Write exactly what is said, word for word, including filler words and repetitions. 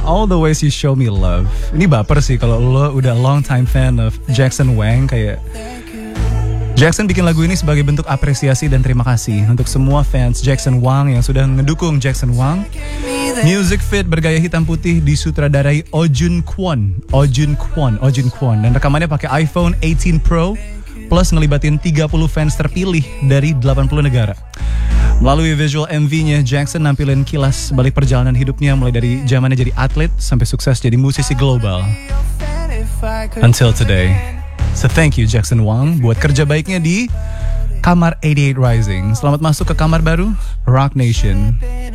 All the ways you show me love. Ini baper sih kalau lo udah long time fan of Jackson Wang. Kayak Jackson bikin lagu ini sebagai bentuk apresiasi dan terima kasih untuk semua fans Jackson Wang yang sudah ngedukung Jackson Wang. Music Fit bergaya hitam putih disutradarai Oh Jun Kwon, Oh Jun Kwon, Oh Jun Kwon, dan rekamannya pakai iPhone eighteen Pro plus ngelibatin tiga puluh fans terpilih dari delapan puluh negara. Melalui visual M V-nya, Jackson nampilin kilas balik perjalanan hidupnya mulai dari zamannya jadi atlet sampai sukses jadi musisi global. Until today. So thank you Jackson Wang buat kerja baiknya di Kamar delapan puluh delapan Rising. Selamat masuk ke kamar baru Rock Nation.